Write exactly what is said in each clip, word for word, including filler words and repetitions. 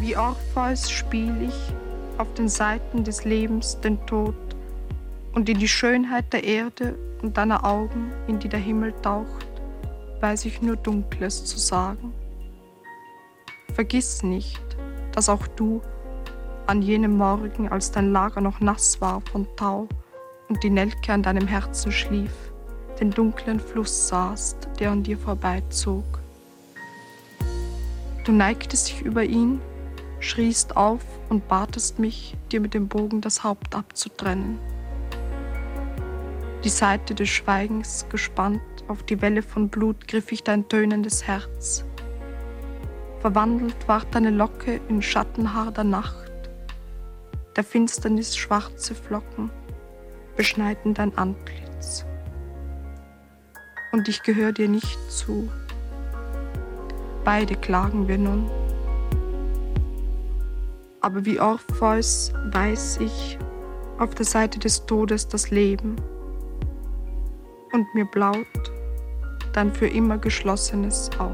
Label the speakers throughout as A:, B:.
A: Wie Orpheus spiel ich auf den Seiten des Lebens den Tod und in die Schönheit der Erde und deiner Augen, in die der Himmel taucht, weiß ich nur Dunkles zu sagen. Vergiss nicht, dass auch du an jenem Morgen, als dein Lager noch nass war von Tau und die Nelke an deinem Herzen schlief, den dunklen Fluss sahst, der an dir vorbeizog. Du neigtest dich über ihn, schriest auf und batest mich, dir mit dem Bogen das Haupt abzutrennen. Die Saite des Schweigens gespannt auf die Welle von Blut griff ich dein tönendes Herz. Verwandelt ward deine Locke in Schattenhaar der Nacht. Der Finsternis schwarze Flocken beschneiden dein Antlitz. Und ich gehör dir nicht zu. Beide klagen wir nun. Aber wie Orpheus weiß ich auf der Seite des Todes das Leben und mir blaut dein für immer geschlossenes Auge.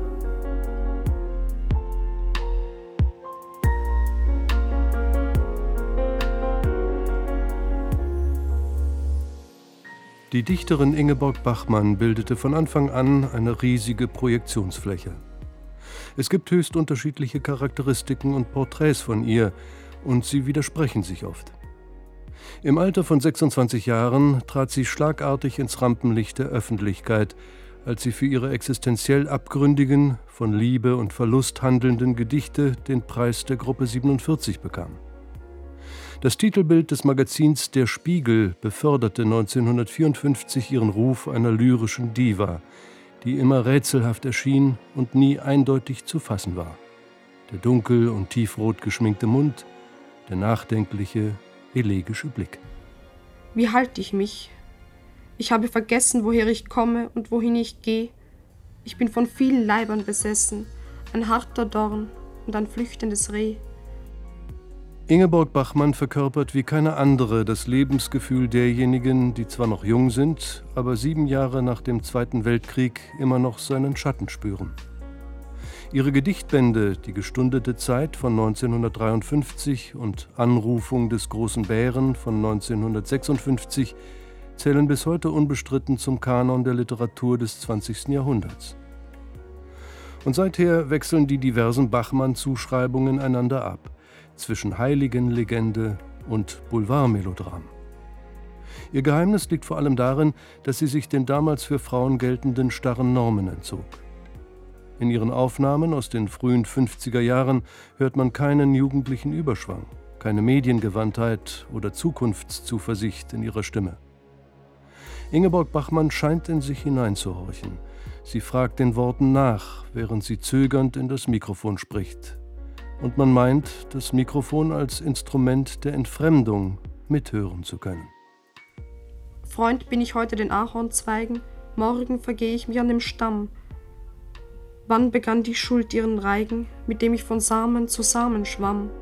B: Die Dichterin Ingeborg Bachmann bildete von Anfang an eine riesige Projektionsfläche. Es gibt höchst unterschiedliche Charakteristiken und Porträts von ihr, und sie widersprechen sich oft. Im Alter von sechsundzwanzig Jahren trat sie schlagartig ins Rampenlicht der Öffentlichkeit, als sie für ihre existenziell abgründigen, von Liebe und Verlust handelnden Gedichte den Preis der Gruppe siebenundvierzig bekam. Das Titelbild des Magazins Der Spiegel beförderte neunzehnhundertvierundfünfzig ihren Ruf einer lyrischen Diva, die immer rätselhaft erschien und nie eindeutig zu fassen war. Der dunkel und tiefrot geschminkte Mund, der nachdenkliche, elegische Blick.
A: Wie halte ich mich? Ich habe vergessen, woher ich komme und wohin ich gehe. Ich bin von vielen Leibern besessen, ein harter Dorn und ein flüchtendes Reh.
B: Ingeborg Bachmann verkörpert wie keine andere das Lebensgefühl derjenigen, die zwar noch jung sind, aber sieben Jahre nach dem Zweiten Weltkrieg immer noch seinen Schatten spüren. Ihre Gedichtbände »Die gestundete Zeit« von neunzehnhundertdreiundfünfzig und »Anrufung des großen Bären« von neunzehnhundertsechsundfünfzig zählen bis heute unbestritten zum Kanon der Literatur des zwanzigsten Jahrhunderts. Und seither wechseln die diversen Bachmann-Zuschreibungen einander ab, zwischen Heiligenlegende und Boulevardmelodram. Ihr Geheimnis liegt vor allem darin, dass sie sich den damals für Frauen geltenden starren Normen entzog. In ihren Aufnahmen aus den frühen fünfziger Jahren hört man keinen jugendlichen Überschwang, keine Mediengewandtheit oder Zukunftszuversicht in ihrer Stimme. Ingeborg Bachmann scheint in sich hineinzuhorchen. Sie fragt den Worten nach, während sie zögernd in das Mikrofon spricht. Und man meint, das Mikrofon als Instrument der Entfremdung mithören zu können.
A: Freund bin ich heute den Ahornzweigen, morgen vergehe ich mir an dem Stamm. Wann begann die Schuld ihren Reigen, mit dem ich von Samen zu Samen schwamm?